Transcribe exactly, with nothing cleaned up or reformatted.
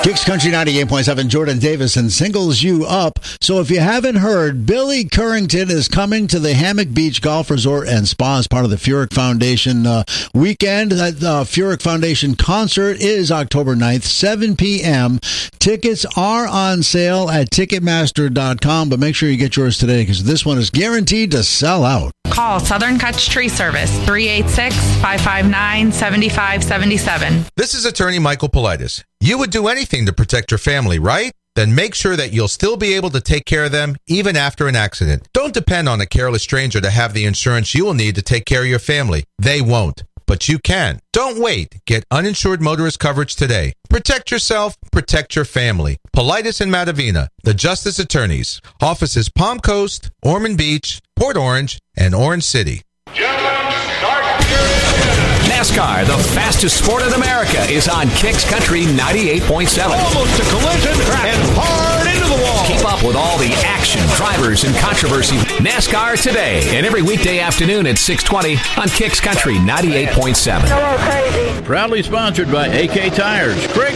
Kicks Country ninety-eight point seven, Jordan Davison singles you up. So if you haven't heard, Billy Currington is coming to the Hammock Beach Golf Resort and Spa as part of the Furyk Foundation uh, weekend. That uh, Furyk Foundation concert is October ninth, seven p.m. Tickets are on sale at Ticketmaster dot com, but make sure you get yours today because this one is guaranteed to sell out. Call Southern Touch Tree Service, three eight six, five five nine, seven five seven seven. This is attorney Michael Politis. You would do anything to protect your family, right? Then make sure that you'll still be able to take care of them even after an accident. Don't depend on a careless stranger to have the insurance you will need to take care of your family. They won't, but you can. Don't wait. Get uninsured motorist coverage today. Protect yourself, protect your family. Politis and Matavina, the Justice Attorneys. Offices Palm Coast, Ormond Beach, Port Orange, and Orange City. NASCAR, the fastest sport in America, is on Kicks Country ninety-eight point seven. Almost a collision and hard into the wall. Keep up with all the action, drivers, and controversy. NASCAR today and every weekday afternoon at six twenty on Kicks Country ninety-eight point seven. Proudly sponsored by A K Tires. Craig